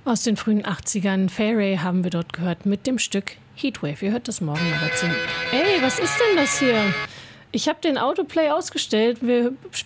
Aus den frühen 80ern, Fairey haben wir dort gehört mit dem Stück Heatwave. Ihr hört das Morgenmagazin. Ey, was ist denn das hier? Ich habe den Autoplay ausgestellt. Wir